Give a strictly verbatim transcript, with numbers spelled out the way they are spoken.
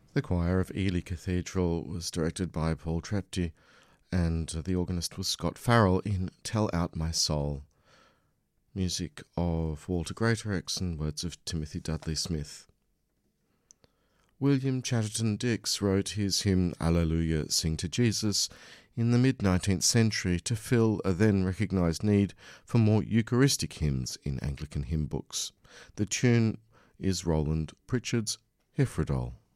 The choir of Ely Cathedral was directed by Paul Trepty, and the organist was Scott Farrell in Tell Out My Soul. Music of Walter Greatorex and words of Timothy Dudley Smith. William Chatterton Dix wrote his hymn Alleluia, Sing to Jesus in the mid-nineteenth century to fill a then recognised need for more Eucharistic hymns in Anglican hymn books. The tune is Roland Pritchard's Heffredol.